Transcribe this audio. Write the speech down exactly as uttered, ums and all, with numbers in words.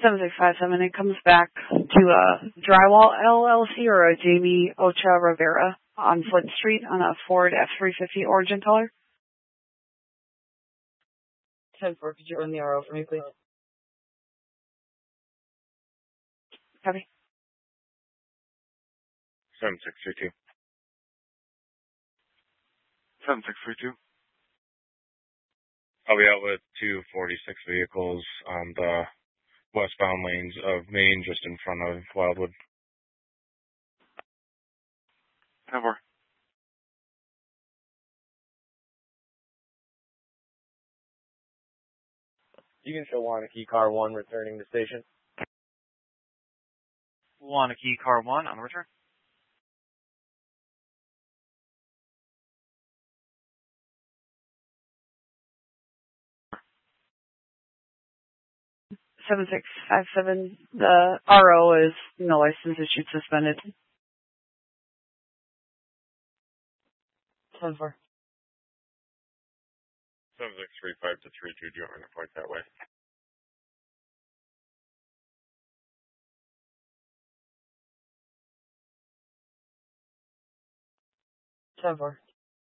seven six five seven, it comes back to a Drywall L L C or a Jamie Ocha Rivera on Flint Street on a Ford F three fifty origin color. ten four, could you run the R O for me, please? Copy. seven six three two. seven six three two. I'll be out with two forty-six vehicles on the westbound lanes of Maine, just in front of Wildwood. ten four. You can show Wanakee Car one returning to station. Wanakee Car one on the return. seven six five seven, the R O is no license issued, suspended. ten four. seven six three five to three two, do you want me to point that way? ten four.